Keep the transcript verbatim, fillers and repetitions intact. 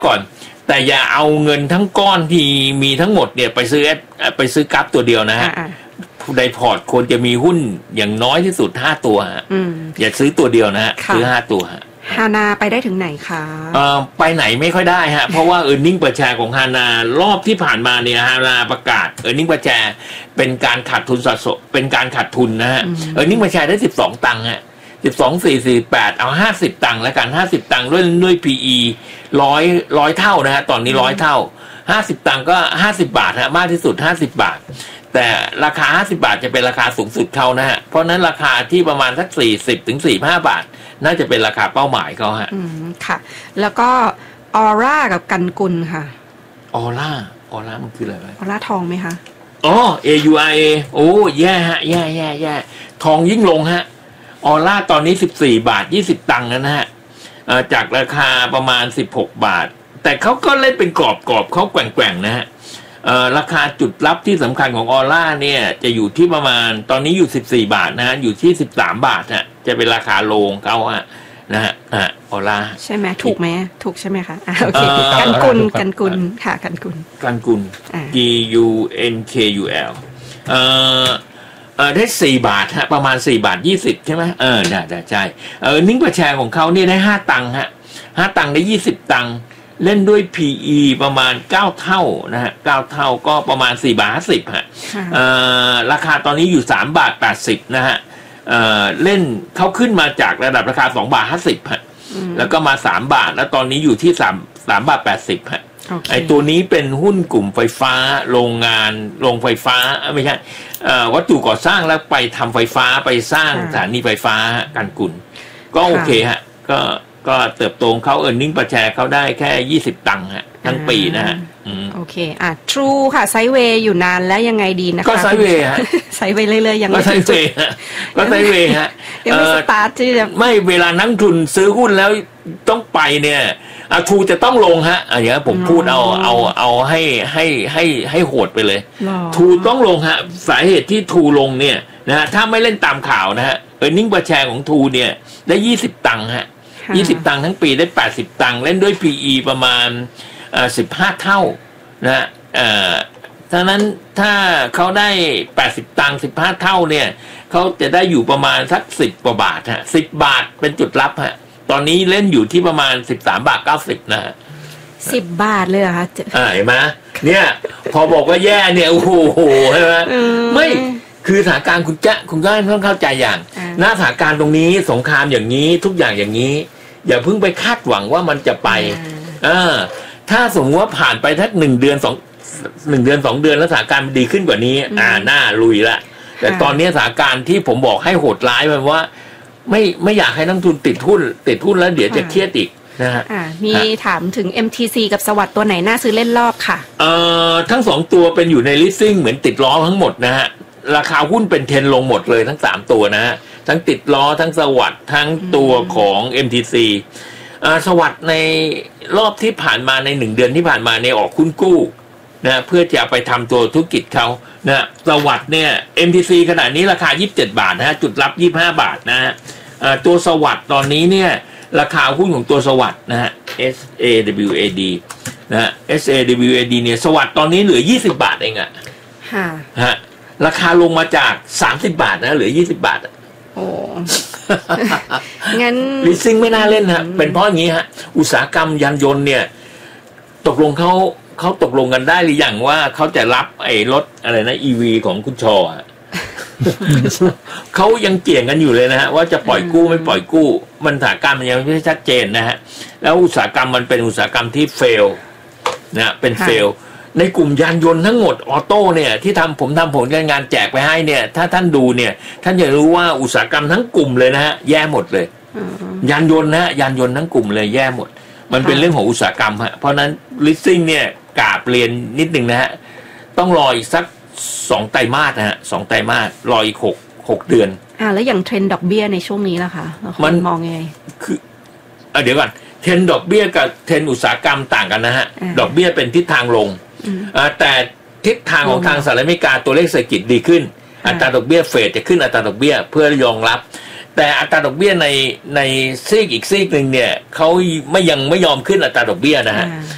ก่อนแต่อย่าเอาเงินทั้งก้อนที่มีทั้งหมดเนี่ยไปซื้อไปซื้อกราฟตัวเดียวนะฮะในพอร์ตควรจะมีหุ้นอย่างน้อยที่สุดห้าตัวฮะอย่าซื้อตัวเดียวนะฮะซื้อห้าตัวฮะฮานาไปได้ถึงไหนคะเอ่อไปไหนไม่ค่อยได้ฮะเพราะว่า earning per share ของฮานารอบที่ผ่านมาเนี่ยฮานาประกาศ earning per share เป็นการขาดทุนสะสมเป็นการขาดทุนนะฮะ earning per share ได้สิบสองตังค์ฮะสิบสอง สี่ สี่ แปดเอาห้าสิบตังค์แล้วกันห้าสิบตังค์ด้วยด้วย พี อี ร้อยร้อยเท่านะฮะตอนนี้ร้อยเท่าห้าสิบตังค์ก็ห้าสิบบาทฮะมากที่สุดห้าสิบบาทแต่ราคาห้าสิบบาทจะเป็นราคาสูงสุดเขานะฮะเพราะนั้นราคาที่ประมาณสักสี่สิบถึงสี่สิบห้าบาทน่าจะเป็นราคาเป้าหมายเขาฮะอืมค่ะแล้วก็ออร่ากับกันกุลค่ะออร่าออร่ามันคืออะไรออร่าทองไหมคะอ๋อ เอ ยู อาร์ เอ โอ้แย่ฮะแย่แย่แย่ทองยิ่งลงฮะออร่าตอนนี้สิบสี่บาทยี่สิบตังค์นะฮะจากราคาประมาณสิบหกบาทแต่เขาก็เล่นเป็นกรอบกรอบเขาแกว่งๆนะฮะราคาจุดรับที่สำคัญของออร่าเนี่ยจะอยู่ที่ประมาณตอนนี้อยู่สิบสี่บาทนะฮะอยู่ที่สิบสามบาทฮะจะเป็นราคาโลงเขาฮะนะฮะออร่าใช่ไหมถูกไหมถูกใช่ไหมคะโอเคกันกุลกันกุลค่ะกันกุลกันกุล G U N K U L เอ่อเอ่อได้สี่บาทฮะประมาณสี่บาทยี่สิบใช่ไหมเออได้ได้ใช่เออนิ่งประแชร์ของเขาเนี่ยได้ห้าตังค์ฮะห้าตังค์ได้ยี่สิบตังค์เล่นด้วย พี อี ประมาณเก้าเท่านะฮะเก้าเท่าก็ประมาณสี่บาทห้าสิบฮะเอ่อราคาตอนนี้อยู่สามบาทแปดสิบนะฮะเอ่อเล่นเขาขึ้นมาจากระดับราคาสองบาทห้าสิบฮะแล้วก็มาสามบาทแล้วตอนนี้อยู่ที่สาม สามบาทแปดสิบฮะไอ้ตัวนี้เป็นหุ้นกลุ่มไฟฟ้าโรงงานโรงไฟฟ้าไม่ใช่วัตถุก่อสร้างแล้วไปทำไฟฟ้าไปสร้างสถานีไฟฟ้ากันกุลก็โอเคฮะก็ก็เติบโตเขาเอิร์นนิ่งประแชร์เขาได้แค่ยี่สิบตังค์ฮะทั้งปีนะฮะโอเคอ่ะ True ค่ะไซด์เวย์อยู่นานแล้วยังไงดีนะคะก็ไซด์เวย์ฮะไซด์เวย์เรื่อยๆยังก็ไซด์เวย์ฮะก็ไซด์เวย์ฮะยังไม่สตาร์ทที่จะไม่เวลานักทุนซื้อหุ้นแล้วต้องไปเนี่ยอ่ะทูจะต้องลงฮะอย่างเงี้ยผมพูดเอาเอาเอาให้ให้ให้ให้โหดไปเลยทูต้องลงฮะสาเหตุที่ทูลงเนี่ยนะฮะถ้าไม่เล่นตามข่าวนะฮะเออร์เน็งper shareของทูเนี่ยได้ยี่สิบตังค์ฮะยี่สิบตังค์ทั้งปีได้แปดสิบตังค์เล่นด้วย พี อี ประมาณเอ่อสิบห้าเท่านะเอ่อฉะนั้นถ้าเขาได้แปดสิบตังค์สิบห้าเท่าเนี่ยเขาจะได้อยู่ประมาณสักสิบกว่าบาทฮะสิบบาทเป็นจุดรับฮะตอนนี้เล่นอยู่ที่ประมาณสิบสามบาทเก้าสิบนะฮะสิบบาทเลยเหรอคะอ่าเห็นไหมเนี่ยพอบอกว่าแย่เนี่ยโอ้โหใช่ไหมไม่คือสถานการณ์คุณจะคุณก็ต้องเข้าใจอย่างหน้าสถานการณ์ตรงนี้สงครามอย่างนี้ทุกอย่างอย่างนี้อย่าเพิ่งไปคาดหวังว่ามันจะไปอ่าถ้าสมมติว่าผ่านไปทักหนึ่งเดือนสองหนึ่งเดือนสองเดือนแล้วสถานการณ์มันดีขึ้นกว่านี้อ่าหน้าลุยละแต่ตอนนี้สถานการณ์ที่ผมบอกให้โหดร้ายมันว่าไม่ไม่อยากให้นักทุนติดหุ้นติดหุ้นแล้วเดี๋ยวจะเครียดอีกนะฮะมีถามถึง เอ็ม ที ซี กับสวัสด์ตัวไหนน่าซื้อเล่นรอบค่ะเอ่อทั้งสองตัวเป็นอยู่ในลิสซิ่งเหมือนติดล้อทั้งหมดนะฮะราคาหุ้นเป็นเทรนลงหมดเลยทั้งสามตัวนะฮะทั้งติดล้อทั้งสวัสด์ทั้งตัวของ เอ็ม ที ซี อ่าสวัสด์ในรอบที่ผ่านมาในหนึ่งเดือนที่ผ่านมาในออกหุ้นกู้นะเพื่อจะไปทำตัวธุรกิจเขานะสวัสด์เนี่ย เอ็ม ที ซี ขณะนี้ราคายี่สิบเจ็ดบาทนะฮะจุดรับยี่สิบห้าบาทนะฮะตัวสวัสด์ตอนนี้เนี่ยราคาหุ้นของตัวสวัสด์นะฮะ S A W A D นะฮะ S A W A D เนี่ยสวัสด์ตอนนี้เหลือยี่สิบบาทเองอ่ะค่ะฮะราคาลงมาจากสามสิบบาทนะเหลือยี่สิบบาทโอ้งั้นลิสซิ่งไม่น่าเล่นฮะเป็นเพราะอย่างนี้ฮะอุตสาหกรรมยานยนต์เนี่ยตกลงเขาเขาตกลงกันได้หรือยังว่าเขาจะรับไอ้รถอะไรนะ อี วี ของคุณชอเขายังเกี่ยงกันอยู่เลยนะฮะว่าจะปล่อยกู้ไม่ปล่อยกู้มันสถานการณ์มันยังไม่ชัดเจนนะฮะแล้วอุตสาหกรรมมันเป็นอุตสาหกรรมที่เฟลนะเป็นเฟลในกลุ่มยานยนต์ทั้งหมดออโต้เนี่ยที่ทำผมทำผลงานแจกไปให้เนี่ยถ้าท่านดูเนี่ยท่านจะรู้ว่าอุตสาหกรรมทั้งกลุ่มเลยนะฮะแย่หมดเลยยานยนต์นะยานยนต์ทั้งกลุ่มเลยแย่หมดมันเป็นเรื่องของอุตสาหกรรมฮะเพราะนั้นลิสซิ่งเนี่ยกราบเรียนนิดนึงนะฮะต้องรออีกสักสองไตรมาสนะฮะสองไตรมาสรออีกหกหกเดือนอ่าแล้วอย่างเทรนด์ดอกเบี้ยในช่วงนี้ล่ะคะมันมองไงคืออ่ะเดี๋ยวก่อนเทรนด์ดอกเบี้ยกับเทรนด์อุตสาหกรรมต่างกันนะฮะดอกเบี้ยเป็นทิศทางลงอ่าแต่ทิศทางของทางสหรัฐอเมริกาตัวเลขเศรษฐกิจดีขึ้นอัตราดอกเบี้ยเฟดจะขึ้นอัตราดอกเบี้ยเพื่อรองรับแต่อัตราดอกเบี้ยในในซีกอีกซีกนึงเนี่ยเขาไม่ยังไม่ยอมขึ้นอัตราดอกเบี้ยนะฮะ